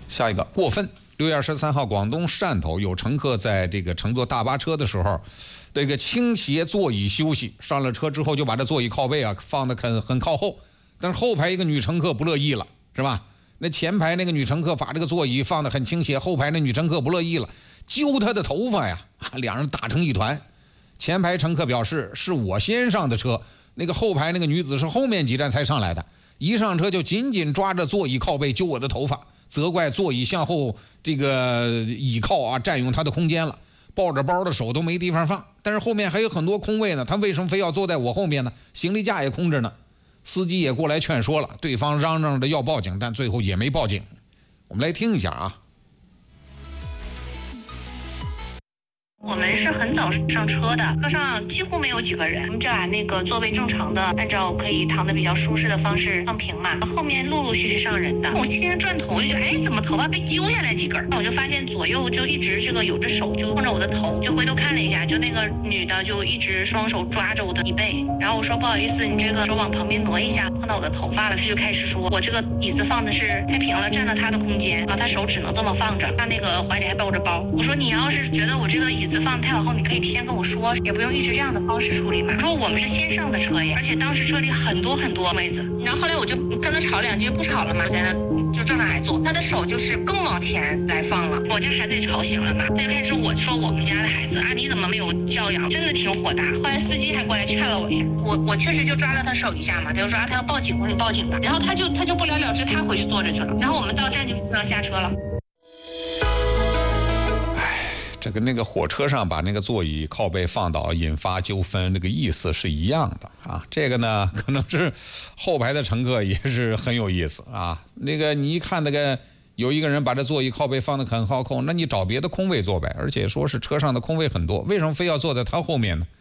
下一个过分。6月23号，广东汕头有乘客在这个乘坐大巴车的时候，这个倾斜座椅休息，上了车之后就把这座椅靠背放得很靠后，但是后排一个女乘客不乐意了，是吧？那前排那个女乘客把这个座椅放得很倾斜，后排那女乘客不乐意了，揪她的头发呀，两人打成一团。前排乘客表示是我先上的车，那个后排那个女子是后面几站才上来的，一上车就紧紧抓着座椅靠背揪我的头发，责怪座椅向后这个倚靠占用她的空间了，抱着包的手都没地方放，但是后面还有很多空位呢，她为什么非要坐在我后面呢？行李架也空着呢。司机也过来劝说了，对方嚷嚷着要报警，但最后也没报警。我们来听一下啊。 我们是很早上车的，车上几乎没有几个人，我们就把那个座位正常的，按照可以躺得比较舒适的方式放平嘛。后面陆陆续续上人的，我今天转头就觉得，怎么头发被揪下来几根？我就发现左右就一直这个有着手就碰着我的头，就回头看了一下，就那个女的就一直双手抓着我的椅背，然后我说不好意思，你这个手往旁边挪一下，碰到我的头发了。她就开始说我这个椅子放的是太平了，占了她的空间，然后她手只能这么放着，她那个怀里还抱着包。我说你要是觉得我这个椅子放太往后，你可以提前跟我说，也不用一直这样的方式处理嘛。说我们是先上的车呀，而且当时车里很多位子。然后后来我就跟他吵两句，不吵了嘛，我在那就正那还坐，他的手就是更往前来放了，我家孩子也吵醒了嘛，他就开始说我们家的孩子你怎么没有教养，真的挺火大。后来司机还过来劝了我一下，我确实就抓了他手一下嘛，他就说他要报警，我说你报警吧。然后他就不了了之，他回去坐着去了。然后我们到站就让下车了。 这跟那个火车上把那个座椅靠背放倒引发纠纷，这个意思是一样的啊。这个呢，可能是后排的乘客也是很有意思啊。那个你一看那个有一个人把这座椅靠背放得很靠后，那你找别的空位坐呗。而且说是车上的空位很多，为什么非要坐在他后面呢？